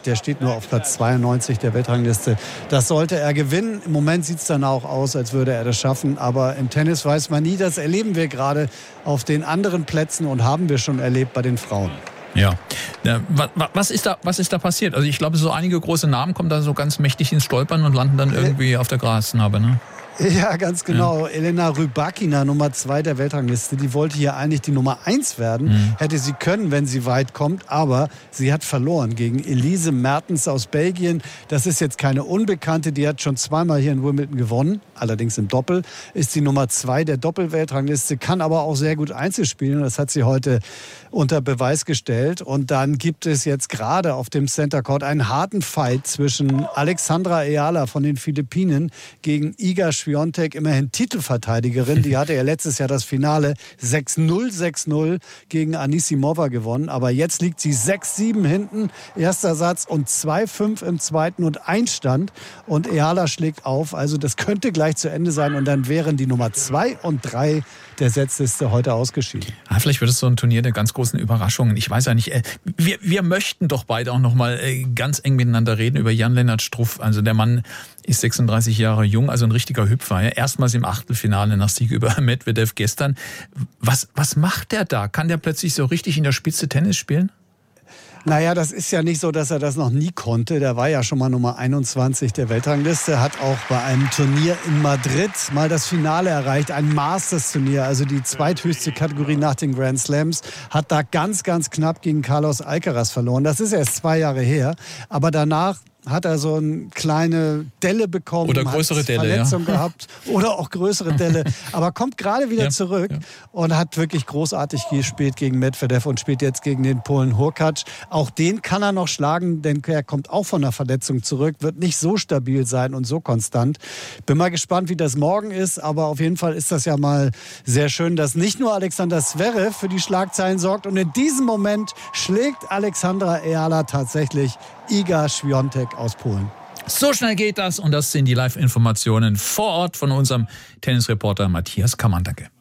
Der steht nur auf Platz 92 der Weltrangliste. Das sollte er gewinnen. Im Moment sieht es dann auch aus, als würde er das schaffen. Aber im Tennis weiß man nie. Das erleben wir gerade auf den anderen Plätzen und haben wir schon erlebt bei den Frauen. Ja. Was ist da passiert? Also ich glaube, so einige große Namen kommen da so ganz mächtig ins Stolpern und landen dann irgendwie auf der Grasnarbe, ne? Ja, ganz genau. Ja. Elena Rybakina, Nummer 2 der Weltrangliste, die wollte hier eigentlich die Nummer 1 werden. Hätte sie können, wenn sie weit kommt, aber sie hat verloren gegen Elise Mertens aus Belgien. Das ist jetzt keine Unbekannte, die hat schon zweimal hier in Wimbledon gewonnen, allerdings im Doppel, ist die Nummer 2 der Doppelweltrangliste, kann aber auch sehr gut Einzel spielen. Das hat sie heute unter Beweis gestellt. Und dann gibt es jetzt gerade auf dem Center Court einen harten Fight zwischen Alexandra Eala von den Philippinen gegen Iga Swiatek, immerhin Titelverteidigerin. Die hatte ja letztes Jahr das Finale 6-0, 6-0 gegen Anisimova gewonnen. Aber jetzt liegt sie 6-7 hinten, erster Satz, und 2-5 im zweiten und Einstand. Und Eala schlägt auf. Also das könnte gleich zu Ende sein. Und dann wären die Nummer 2 und 3 der Setzliste heute ausgeschieden. Vielleicht wird es so ein Turnier der ganz großen Überraschungen. Ich weiß ja nicht. Wir möchten doch beide auch noch mal ganz eng miteinander reden über Jan-Lennart Struff. Also der Mann ist 36 Jahre jung, also ein richtiger Hüpfer. Ja? Erstmals im Achtelfinale nach Sieg über Medvedev gestern. Was macht der da? Kann der plötzlich so richtig in der Spitze Tennis spielen? Naja, das ist ja nicht so, dass er das noch nie konnte. Der war ja schon mal Nummer 21 der Weltrangliste, hat auch bei einem Turnier in Madrid mal das Finale erreicht, ein Masters-Turnier, also die zweithöchste Kategorie nach den Grand Slams, hat da ganz, ganz knapp gegen Carlos Alcaraz verloren. Das ist erst 2 Jahre her, aber danach hat er so eine kleine Delle bekommen, oder größere hat Delle, Verletzung gehabt oder auch größere Delle, aber kommt gerade wieder zurück und hat wirklich großartig gespielt gegen Medvedev und spielt jetzt gegen den Polen Hurkacz. Auch den kann er noch schlagen, denn er kommt auch von einer Verletzung zurück, wird nicht so stabil sein und so konstant. Bin mal gespannt, wie das morgen ist, aber auf jeden Fall ist das ja mal sehr schön, dass nicht nur Alexander Zverev für die Schlagzeilen sorgt, und in diesem Moment schlägt Alexandra Eala tatsächlich Iga Swiatek aus Polen. So schnell geht das, und das sind die Live-Informationen vor Ort von unserem Tennisreporter Matthias Kammann. Danke.